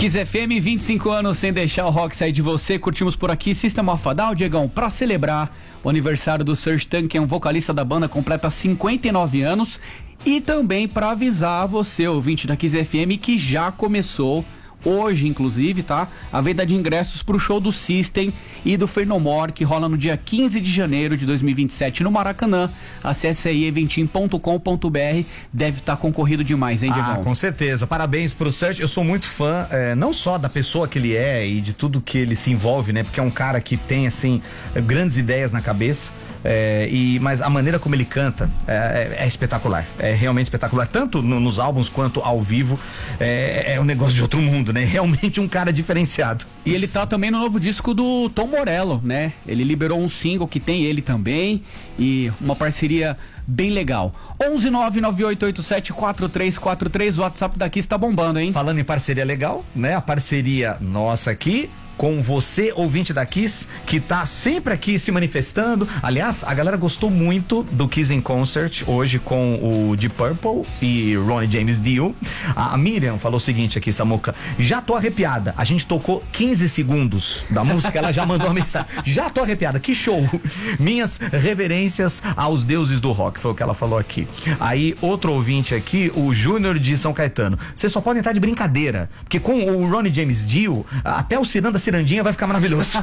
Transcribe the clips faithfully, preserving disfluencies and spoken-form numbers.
Kiss F M, vinte e cinco anos sem deixar o rock sair de você. Curtimos por aqui System of a Down, Diegão, pra celebrar o aniversário do Serj Tankian, vocalista da banda, completa cinquenta e nove anos. E também pra avisar você, ouvinte da Kiss F M, que já começou hoje, inclusive, tá? A venda de ingressos pro show do System e do Faith No More, que rola no dia quinze de janeiro de dois mil e vinte e sete no Maracanã. Acesse aí eventim ponto com ponto br. Deve estar concorrido demais, hein, Diegão? Ah, com certeza. Parabéns pro Serj. Eu sou muito fã, é, não só da pessoa que ele é e de tudo que ele se envolve, né? Porque é um cara que tem, assim, grandes ideias na cabeça. É, e, mas a maneira como ele canta é, é, é espetacular, é realmente espetacular, tanto no, nos álbuns quanto ao vivo. É, é um negócio de outro mundo, né? Realmente um cara diferenciado. E ele tá também no novo disco do Tom Morello, né? Ele liberou um single que tem ele também e uma parceria bem legal. onze nove nove oito oito sete quatro três quatro três, o WhatsApp daqui está bombando, hein? Falando em parceria legal, né? A parceria nossa aqui com você, ouvinte da Kiss, que tá sempre aqui se manifestando. Aliás, a galera gostou muito do Kiss in Concert hoje com o Deep Purple e Ronnie James Dio. A Miriam falou o seguinte aqui, Samuca: já tô arrepiada. A gente tocou quinze segundos da música, ela já mandou uma mensagem. Já tô arrepiada, que show! Minhas reverências aos deuses do rock, foi o que ela falou aqui. Aí, outro ouvinte aqui, o Júnior de São Caetano: vocês só podem estar de brincadeira, porque com o Ronnie James Dio, até o Ciranda Cirandinha vai ficar maravilhoso.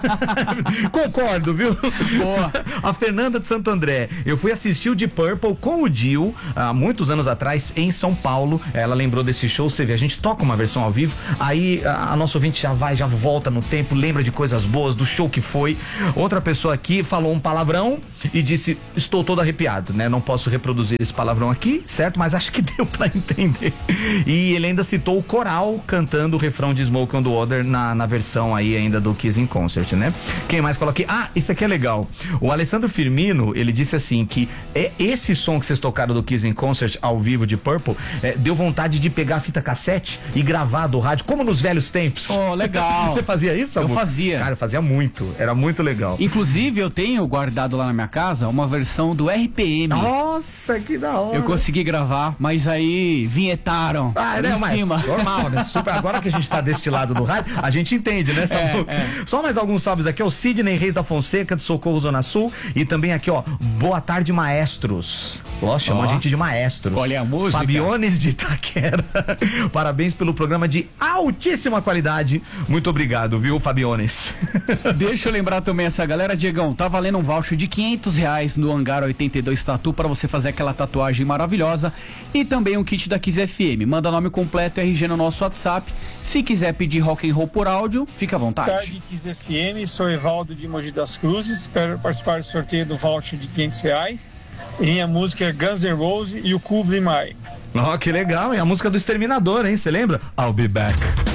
Concordo, viu? Boa. A Fernanda de Santo André: eu fui assistir o Deep Purple com o Dio há muitos anos atrás em São Paulo. Ela lembrou desse show. Você vê, a gente toca uma versão ao vivo, aí a, a nossa ouvinte já vai, já volta no tempo, lembra de coisas boas, do show que foi. Outra pessoa aqui falou um palavrão e disse: estou todo arrepiado, né? Não posso reproduzir esse palavrão aqui, certo? Mas acho que deu pra entender. E ele ainda citou o coral cantando o refrão de Smoke on the Water na, na versão aí ainda do Kiss in Concert, né? Quem mais falou aqui? Ah, isso aqui é legal. O Alessandro Firmino, ele disse assim que é esse som que vocês tocaram do Kiss in Concert ao vivo de Purple, é, deu vontade de pegar a fita cassete e gravar do rádio, como nos velhos tempos. Oh, legal. Você fazia isso, amor? Eu fazia. Cara, eu fazia muito. Era muito legal. Inclusive, eu tenho guardado lá na minha casa uma versão do R P M. Nossa, que da hora. Eu consegui gravar, mas aí vinhetaram. Ah, né? Em Mas cima. normal, né? Super, agora que a gente tá deste lado do rádio, a gente entende, né, Samu? É, é. Só mais alguns salves aqui, ó. O Sidney Reis da Fonseca, de Socorro, Zona Sul. E também aqui, ó, boa tarde, maestros. Ó, chamou oh. a gente de maestros. Qual é a música? Fabiones de Itaquera. Parabéns pelo programa de altíssima qualidade. Muito obrigado, viu, Fabiones? Deixa eu lembrar também essa galera, Diegão, tá valendo um voucher de quinhentos reais no Hangar oitenta e dois Tatu pra você fazer aquela tatuagem maravilhosa. E também um kit da Kiss F M. Manda nome completo e R G no nosso WhatsApp. Se quiser pedir rock and roll por áudio, fica à vontade. Boa tarde, Kiss F M, sou Evaldo de Mogi das Cruzes, espero participar do sorteio do voucher de quinhentos reais. E minha música é Guns N' Roses e o Kublai Mai. Ó, oh, que legal, e a música do Exterminador, hein? Você lembra? I'll be back.